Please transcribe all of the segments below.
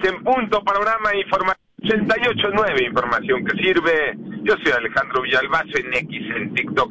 en punto, panorama informativo 88.9, información que sirve. Yo soy Alejandro Villalbazo, en X, en TikTok,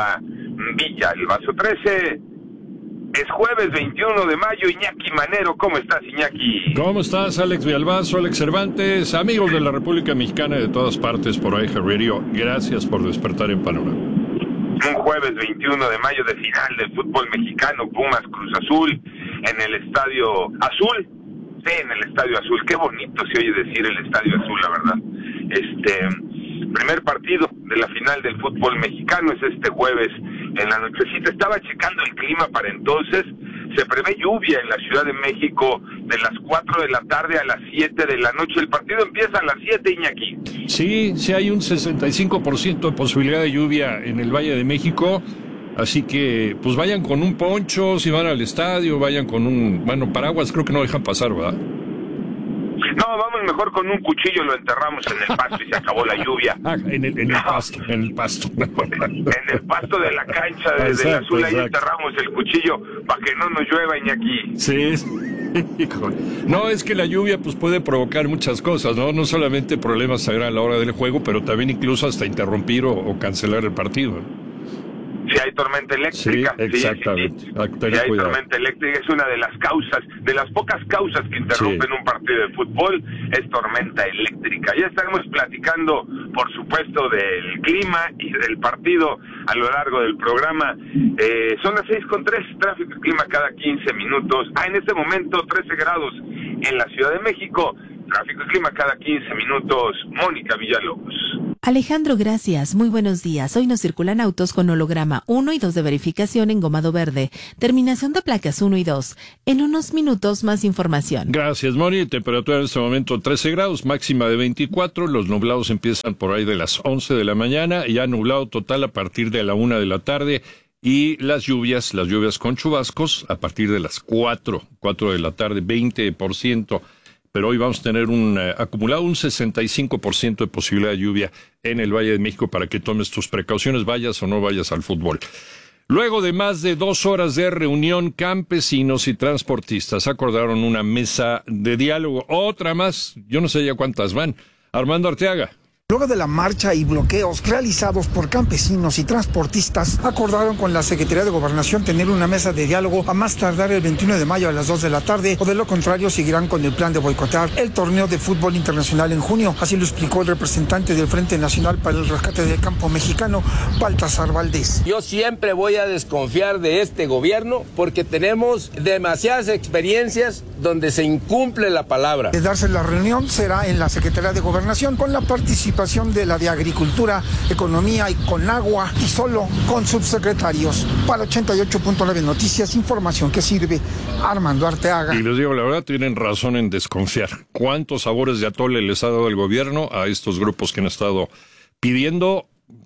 @Villalbazo13. Es jueves 21 de mayo, Iñaki Manero. ¿Cómo estás, Iñaki? ¿Cómo estás, Alex Villalbazo, Alex Cervantes, amigos de la República Mexicana y de todas partes por AIJA Radio? Gracias por despertar en Panorama. Un jueves 21 de mayo de final del fútbol mexicano, Pumas Cruz Azul, en el Estadio Azul. Sí, en el Estadio Azul. Qué bonito se oye decir el Estadio Azul, la verdad. Primer partido de la final del fútbol mexicano es este jueves en la nochecita. Estaba checando el clima para entonces. Se prevé lluvia en la Ciudad de México de las 4 de la tarde a las 7 de la noche. El partido empieza a las 7, Iñaki. Sí, hay un 65% de posibilidad de lluvia en el Valle de México. Así que, pues vayan con un poncho, si van al estadio, vayan con un... Bueno, paraguas creo que no dejan pasar, ¿verdad? No, vamos mejor con un cuchillo, lo enterramos en el pasto y se acabó la lluvia. En el pasto. En el pasto de la cancha del Azul, ahí enterramos el cuchillo para que no nos llueva, Iñaki. Sí. No, es que la lluvia pues puede provocar muchas cosas, ¿no? No solamente problemas a la hora del juego, pero también incluso hasta interrumpir o cancelar el partido, ¿no? Si hay tormenta eléctrica. Sí, exactamente. Si hay tormenta eléctrica, es una de las causas, de las pocas causas que interrumpen un partido de fútbol, es tormenta eléctrica. Ya estaremos platicando, por supuesto, del clima y del partido a lo largo del programa. Son las 6:03, tráfico y clima cada 15 minutos. En este momento 13 grados en la Ciudad de México. Tráfico y clima cada 15 minutos. Mónica Villalobos. Alejandro, gracias. Muy buenos días. Hoy nos circulan autos con holograma 1 y 2 de verificación en gomado verde. Terminación de placas 1 y 2. En unos minutos más información. Gracias, Moni. Temperatura en este momento 13 grados, máxima de 24. Los nublados empiezan por ahí de las 11 de la mañana. Ya nublado total a partir de la 1 de la tarde. Y las lluvias con chubascos a partir de las 4 de la tarde, 20%. Pero hoy vamos a tener acumulado un 65% de posibilidad de lluvia en el Valle de México para que tomes tus precauciones, vayas o no vayas al fútbol. Luego de más de 2 horas de reunión, campesinos y transportistas acordaron una mesa de diálogo. Otra más, yo no sé ya cuántas van. Armando Arteaga. Luego de la marcha y bloqueos realizados por campesinos y transportistas, acordaron con la Secretaría de Gobernación tener una mesa de diálogo a más tardar el 21 de mayo a las 2 de la tarde, o de lo contrario seguirán con el plan de boicotear el torneo de fútbol internacional en junio. Así lo explicó el representante del Frente Nacional para el Rescate del Campo Mexicano, Baltasar Valdés. Yo siempre voy a desconfiar de este gobierno porque tenemos demasiadas experiencias donde se incumple la palabra. De darse la reunión será en la Secretaría de Gobernación con la participación de la de Agricultura, Economía y Conagua, y solo con subsecretarios. Para 88.9 Noticias, información que sirve. Armando Arteaga. Y les digo, la verdad, tienen razón en desconfiar. ¿Cuántos sabores de atole les ha dado el gobierno a estos grupos que han estado pidiendo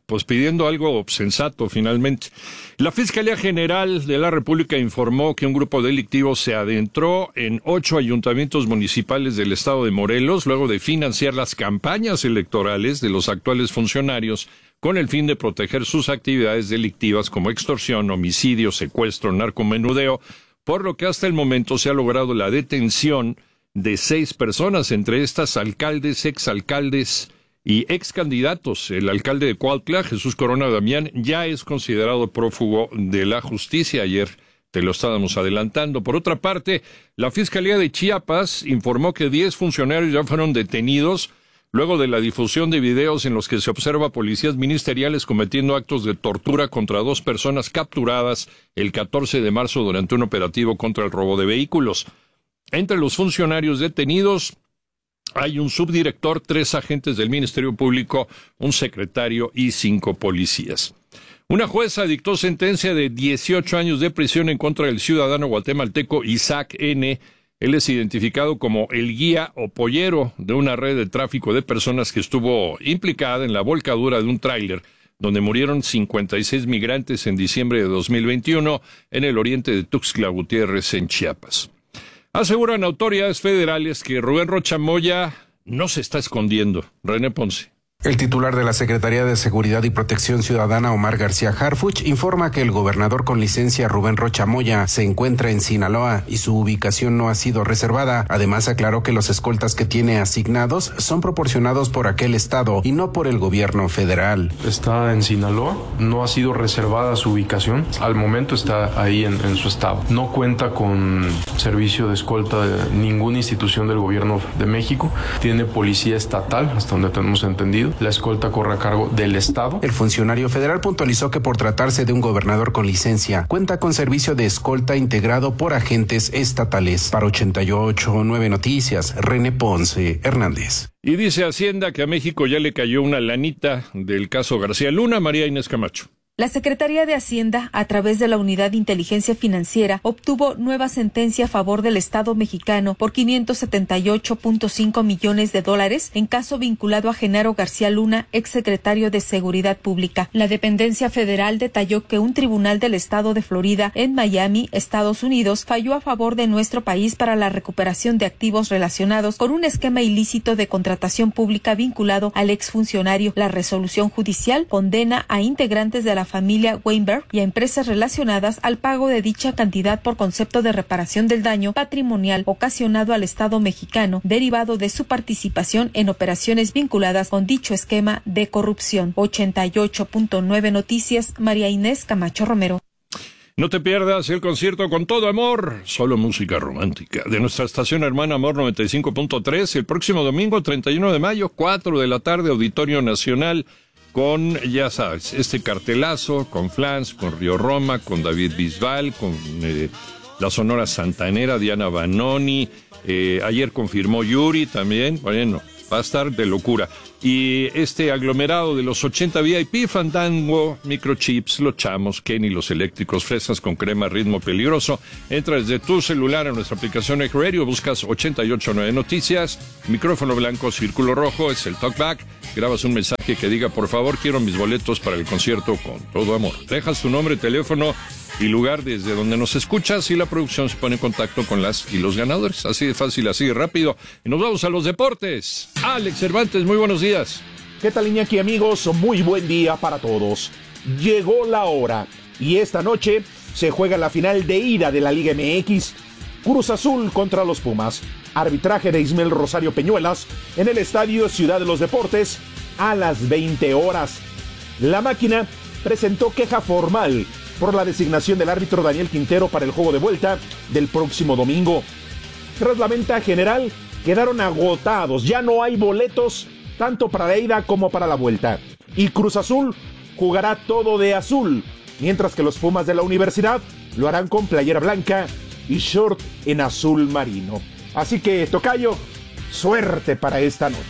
algo sensato finalmente? La Fiscalía General de la República informó que un grupo delictivo se adentró en 8 ayuntamientos municipales del estado de Morelos luego de financiar las campañas electorales de los actuales funcionarios con el fin de proteger sus actividades delictivas como extorsión, homicidio, secuestro, narcomenudeo, por lo que hasta el momento se ha logrado la detención de 6 personas, entre estas alcaldes, exalcaldes y ex candidatos. El alcalde de Cuautla, Jesús Corona Damián, ya es considerado prófugo de la justicia. Ayer te lo estábamos adelantando. Por otra parte, la Fiscalía de Chiapas informó que 10 funcionarios ya fueron detenidos luego de la difusión de videos en los que se observa a policías ministeriales cometiendo actos de tortura contra 2 personas capturadas el 14 de marzo durante un operativo contra el robo de vehículos. Entre los funcionarios detenidos hay un subdirector, 3 agentes del Ministerio Público, un secretario y 5 policías. Una jueza dictó sentencia de 18 años de prisión en contra del ciudadano guatemalteco Isaac N. Él es identificado como el guía o pollero de una red de tráfico de personas que estuvo implicada en la volcadura de un tráiler donde murieron 56 migrantes en diciembre de 2021 en el oriente de Tuxtla Gutiérrez, en Chiapas. Aseguran autoridades federales que Rubén Rocha Moya no se está escondiendo. René Ponce. El titular de la Secretaría de Seguridad y Protección Ciudadana, Omar García Harfuch, informa que el gobernador con licencia Rubén Rocha Moya se encuentra en Sinaloa y su ubicación no ha sido reservada. Además, aclaró que los escoltas que tiene asignados son proporcionados por aquel estado y no por el gobierno federal. Está en Sinaloa, no ha sido reservada su ubicación. Al momento está ahí en su estado. No cuenta con servicio de escolta de ninguna institución del gobierno de México. Tiene policía estatal, hasta donde tenemos entendido. La escolta corre a cargo del estado. El funcionario federal puntualizó que por tratarse de un gobernador con licencia, cuenta con servicio de escolta integrado por agentes estatales. Para 88.9 Noticias, René Ponce Hernández. Y dice Hacienda que a México ya le cayó una lanita del caso García Luna. María Inés Camacho. La Secretaría de Hacienda, a través de la Unidad de Inteligencia Financiera, obtuvo nueva sentencia a favor del Estado mexicano por $578.5 millones en caso vinculado a Genaro García Luna, exsecretario de Seguridad Pública. La dependencia federal detalló que un tribunal del Estado de Florida, en Miami, Estados Unidos, falló a favor de nuestro país para la recuperación de activos relacionados con un esquema ilícito de contratación pública vinculado al exfuncionario. La resolución judicial condena a integrantes de la familia Weinberg y a empresas relacionadas al pago de dicha cantidad por concepto de reparación del daño patrimonial ocasionado al Estado mexicano derivado de su participación en operaciones vinculadas con dicho esquema de corrupción. 88.9 Noticias, María Inés Camacho Romero. No te pierdas el concierto Con Todo Amor, solo música romántica, de nuestra estación hermana Amor 95.3, el próximo domingo 31 de mayo, 4 de la tarde, Auditorio Nacional, con, ya sabes, este cartelazo, con Flans, con Río Roma, con David Bisbal, con la Sonora Santanera, Diana Banoni, ayer confirmó Yuri también, bueno, va a estar de locura. Y este aglomerado de los 80 VIP, Fandango, Microchips, Los Chamos, Kenny, Los Eléctricos, Fresas con Crema, Ritmo Peligroso. Entra desde tu celular a nuestra aplicación iHeartRadio, buscas 889 Noticias, micrófono blanco, círculo rojo, es el talkback. Grabas un mensaje que diga, por favor, quiero mis boletos para el concierto Con Todo Amor. Dejas tu nombre, teléfono y lugar desde donde nos escuchas y la producción se pone en contacto con las y los ganadores. Así de fácil, así de rápido. Y nos vamos a los deportes. Alex Cervantes, muy buenos días. ¿Qué tal, Iñaki, amigos? Muy buen día para todos. Llegó la hora y esta noche se juega la final de ida de la Liga MX. Cruz Azul contra los Pumas. Arbitraje de Ismael Rosario Peñuelas en el Estadio Ciudad de los Deportes a las 20 horas. La Máquina presentó queja formal por la designación del árbitro Daniel Quintero para el juego de vuelta del próximo domingo. Tras la venta general, quedaron agotados. Ya no hay boletos tanto para la ida como para la vuelta. Y Cruz Azul jugará todo de azul, mientras que los Pumas de la Universidad lo harán con playera blanca y short en azul marino. Así que, tocayo, suerte para esta noche.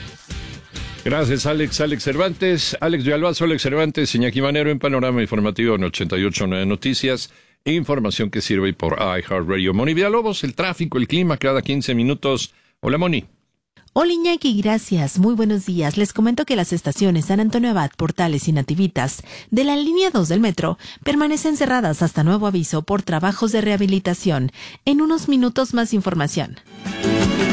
Gracias, Alex Cervantes, Alex Villalbazo, Alex Cervantes, Iñaki Manero en Panorama Informativo en 88.9 Noticias. Información que sirve por iHeartRadio. Moni Villalobos, el tráfico, el clima cada 15 minutos. Hola, Moni. Hola, Iñaki, gracias. Muy buenos días. Les comento que las estaciones San Antonio Abad, Portales y Nativitas de la línea 2 del metro permanecen cerradas hasta nuevo aviso por trabajos de rehabilitación. En unos minutos más información.